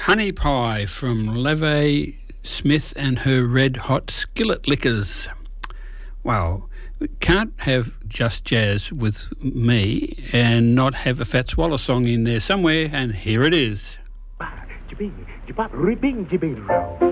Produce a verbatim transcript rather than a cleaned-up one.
Honey Pie from Leve Smith and her Red Hot Skillet Lickers. Wow, we can't have just jazz with me and not have a Fats Waller song in there somewhere, and here it is. Jibing, jibab, ribbing, jibing, row.